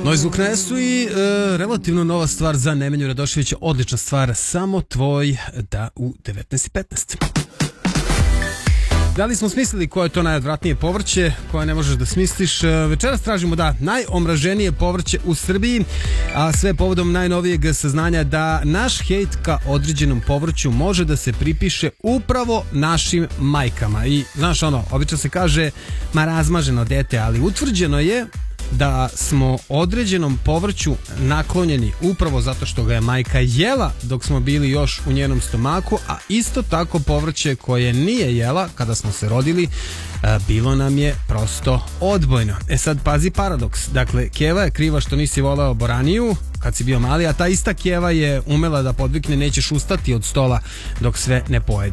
Novi zvuk na S-u i relativno nova stvar za Nemanju Radoševića, odlična stvar, samo tvoj da u 19:15. Da li smo smislili koje je to najodvratnije povrće koje ne možeš da smisliš? Večeras tražimo najomraženije povrće u Srbiji, a sve povodom najnovijeg saznanja da naš hejt ka određenom povrću može da se pripiše upravo našim majkama. I znaš obično se kaže ma razmaženo dete, ali utvrđeno je da smo određenom povrću naklonjeni upravo zato što ga je majka jela dok smo bili još u njenom stomaku, a isto tako povrće koje nije jela kada smo se rodili bilo nam je prosto odbojno. Sad pazi paradoks, dakle Keva je kriva što nisi voleo boraniju kad si bio mali, a ta ista Keva je umela da podvikne nećeš ustati od stola dok sve ne pojedeš.